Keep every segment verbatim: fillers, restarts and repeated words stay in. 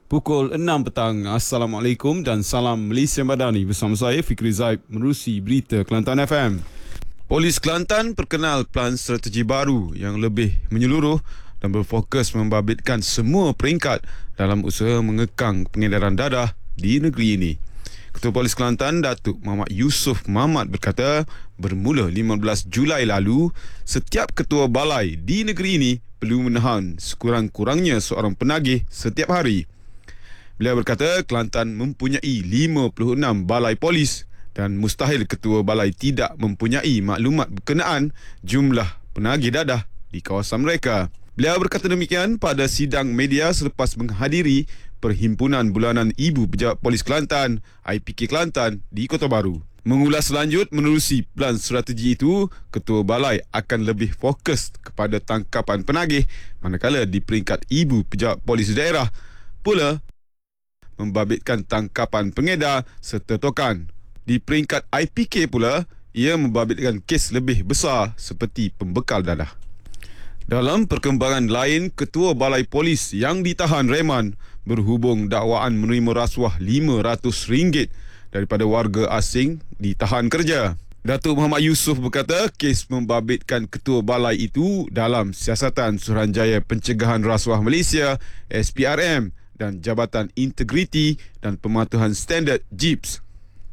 Pukul enam petang. Assalamualaikum dan salam Malaysia Madani. Bersama saya Fikri Zaib menerusi berita Kelantan F M. Polis Kelantan perkenal plan strategi baru yang lebih menyeluruh dan berfokus membabitkan semua peringkat dalam usaha mengekang pengedaran dadah di negeri ini. Ketua Polis Kelantan, Datuk Muhammad Yusof Mamat berkata, bermula lima belas Julai lalu, setiap ketua balai di negeri ini perlu menahan sekurang-kurangnya seorang penagih setiap hari. Beliau berkata Kelantan mempunyai lima puluh enam balai polis dan mustahil ketua balai tidak mempunyai maklumat berkenaan jumlah penagih dadah di kawasan mereka. Beliau berkata demikian pada sidang media selepas menghadiri Perhimpunan Bulanan Ibu Pejabat Polis Kelantan I P K Kelantan di Kota Baru. Mengulas lanjut menerusi plan strategi itu, Ketua Balai akan lebih fokus kepada tangkapan penagih, manakala di peringkat Ibu Pejabat Polis Daerah pula membabitkan tangkapan pengedar serta tokan. Di peringkat I P K pula, ia membabitkan kes lebih besar seperti pembekal dadah. Dalam perkembangan lain, Ketua Balai Polis yang ditahan reman berhubung dakwaan menerima rasuah lima ratus ringgit daripada warga asing ditahan kerja. Datuk Muhammad Yusof berkata kes membabitkan Ketua Balai itu dalam siasatan Suruhanjaya Pencegahan Rasuah Malaysia S P R M dan Jabatan Integriti dan Pematuhan Standard J I P S.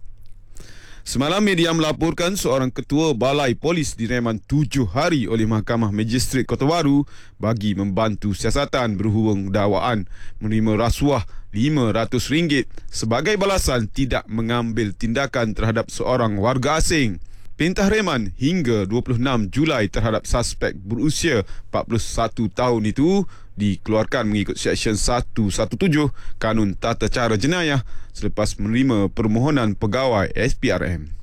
Semalam media melaporkan seorang ketua balai polis direman tujuh hari oleh Mahkamah Magistrat Kota Baru bagi membantu siasatan berhubung dakwaan menerima rasuah lima ratus ringgit sebagai balasan tidak mengambil tindakan terhadap seorang warga asing. Perintah reman hingga dua puluh enam Julai terhadap suspek berusia empat puluh satu tahun itu dikeluarkan mengikut Seksyen seratus tujuh belas Kanun Tata Cara Jenayah selepas menerima permohonan pegawai S P R M.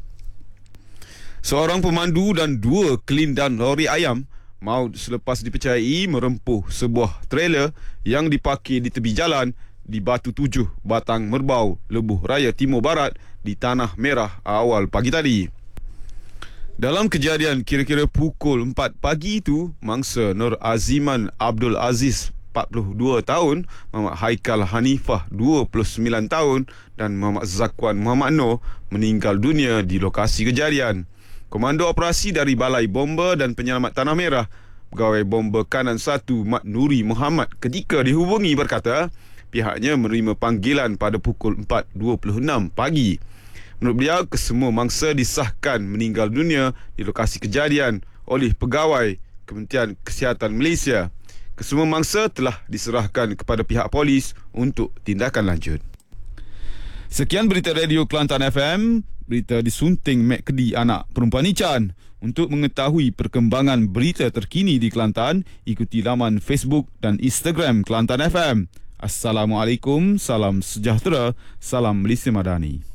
Seorang pemandu dan dua kelindan lori ayam maut selepas dipercayai merempuh sebuah trailer yang diparkir di tepi jalan di Batu Tujuh, Batang Merbau, Lebuh Raya Timur Barat di Tanah Merah awal pagi tadi. Dalam kejadian kira-kira pukul empat pagi itu, mangsa Nur Aziman Abdul Aziz empat puluh dua tahun, Muhammad Haikal Hanifah dua puluh sembilan tahun dan Muhammad Zakwan Muhammad Noor meninggal dunia di lokasi kejadian. Komando operasi dari Balai Bomba dan Penyelamat Tanah Merah, Pegawai Bomba Kanan satu Mat Nuri Muhammad ketika dihubungi berkata pihaknya menerima panggilan pada pukul empat dua puluh enam pagi. Menurut beliau, kesemua mangsa disahkan meninggal dunia di lokasi kejadian oleh pegawai Kementerian Kesihatan Malaysia. Kesemua mangsa telah diserahkan kepada pihak polis untuk tindakan lanjut. Sekian berita Radio Kelantan F M, berita disunting Mek Kedi anak perempuan Ican. Untuk mengetahui perkembangan berita terkini di Kelantan, ikuti laman Facebook dan Instagram Kelantan F M. Assalamualaikum, salam sejahtera, salam Malaysia Madani.